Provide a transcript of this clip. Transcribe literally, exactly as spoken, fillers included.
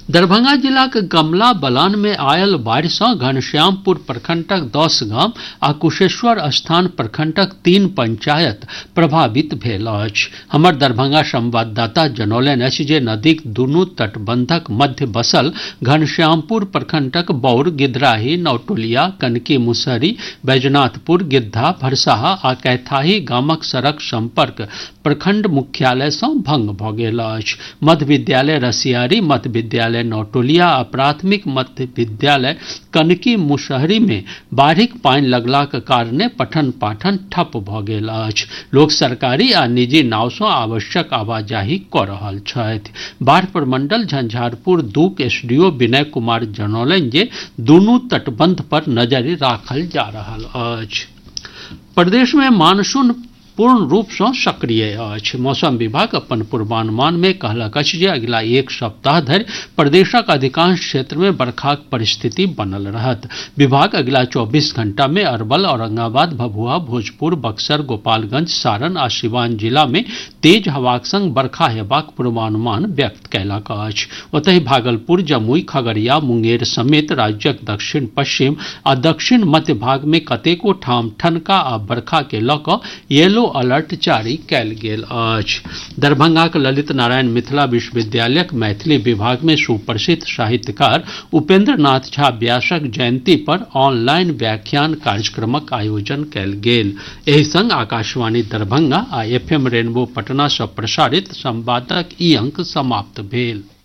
दरभंगा जिलाक गमला बलान मे आयल बाढ़ि सँ घनश्यामपुर प्रखंडक दस गाम आ कुशेश्वर स्थान प्रखंडक तीन पंचायत प्रभावित भेल अछि। हमर दरभंगा संवाददाता जनौलनि अछि जे नदीक दुनू तटबंधक मध्य बसल घनश्यामपुर प्रखंडक बौर, गिद्राही, नौटुलिया, कनकी मुसहरी, बैजनाथपुर, गिद्धा, भरसाहा आ कैथाही गामक सड़क संपर्क प्रखंड मुख्यालय सँ भंग भऽ गेल अछि। मध्य विद्यालय रसियारी, मध्य विद्यालय नौटुलिया आ प्राथमिक मध्य विद्यालय कनकी मुसहरी मे बाढ़िक पानि लगलाक कारणे पठन पाठन ठप भऽ गेल अछि। लोक सरकारी आ निजी नाव सँ आवश्यक आवाजाही कऽ रहल छथि। बाढ़ प्रमंडल झंझारपुर दूक एसडीओ विनय कुमार जनौलनि जे दुनू तटबंध पर नजरि राखल जा रहल अछि। प्रदेश मे मानसून पूर्ण रूप सँ सक्रिय अछि। मौसम विभाग अपन पूर्वानुमान मे कहलक अछि जे अगिला एक सप्ताह धरि प्रदेशक अधिकांश क्षेत्र मे बरखाक परिस्थिति बनल रहत। विभाग अगिला चौबीस घंटा मे अरवल, औरंगाबाद, भभुआ, भोजपुर, बक्सर, गोपालगंज, सारण आ सिवान जिला मे तेज हवाक संग बरखा हेबाक पूर्वानुमान व्यक्त कयलक अछि। ओतहि भागलपुर, जमुई, खगड़िया, मुंगेर समेत राज्यक दक्षिण पश्चिम आ दक्षिण मध्य भाग मे कतेको ठाम ठनका आ बरखा के लऽ कऽ येलो अलर्ट जारी कयल गेल अछि। दरभंगाक ललित नारायण मिथिला विश्वविद्यालयक मैथिली विभाग मे सुप्रसिद्ध साहित्यकार उपेंद्र नाथ झा व्यासक जयंती पर ऑनलाइन व्याख्यान कार्यक्रमक आयोजन कयल गेल। एहि संग आकाशवाणी दरभंगा आ एफ एम रेनबो पटना सँ प्रसारित संवादक ई अंक समाप्त भेल।